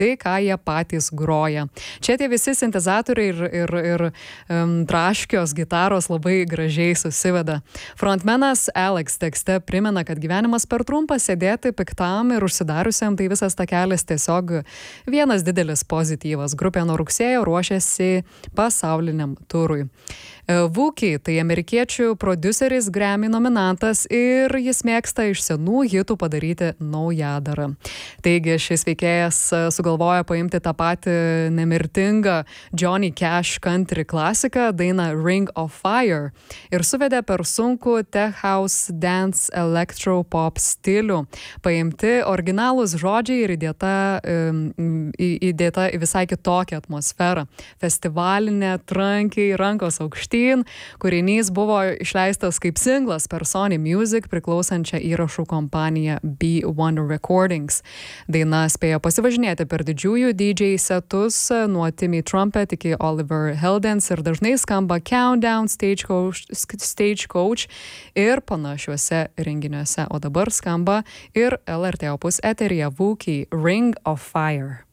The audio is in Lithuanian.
tai, ką jie patys groja. Čia tie visi sintezatoriai ir traškios gitaros labai gražiai susiveda. Frontmenas Alex tekste primena, kad gyvenimas per trumpas, sėdėti piktam ir užsidariusiam, tai visas takelis tiesiog vienas didelis pozityvas. Grupė nuo rugsėjo ruošiasi pasauliniam turui. Wookie, tai amerikiečių prodiuseris, Grammy nominantas ir jis mėgsta iš senų hitų padaryti naujadarą. Taigi šis veikėjas sugalvojo paimti tą patį nemirtingą Johnny Cash country klasiką, dainą Ring of Fire, ir suvedė per sunkų tech house, dance, electro pop stilių. Paimti originalūs žodžiai ir įdėta į visai kitokią atmosferą. Festivalinė, trankiai, rankos aukštyn. Kūrinys buvo išleistas kaip singlas per Sony Music priklausančią įrašų kompaniją B1 Recordings. Daina spėjo pasivažinėti per didžiųjų DJ setus nuo Timmy Trumpet iki Oliver Heldens ir dažnai skamba Countdown, Stagecoach ir panašiuose renginiuose. O dabar skamba ir LRT Opus eteryje Wookie Ring of Fire.